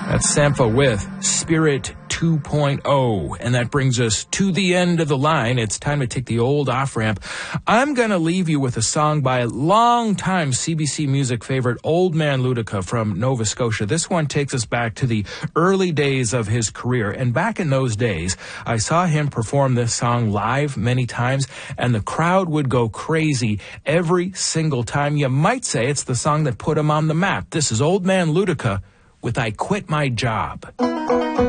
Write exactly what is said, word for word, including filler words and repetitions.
That's Sampha with Spirit two point oh. And that brings us to the end of the line. It's time to take the old off-ramp. I'm going to leave you with a song by a longtime C B C Music favorite, Old Man Ludica from Nova Scotia. This one takes us back to the early days of his career. And back in those days, I saw him perform this song live many times, and the crowd would go crazy every single time. You might say it's the song that put him on the map. This is Old Man Ludica with I Quit My Job.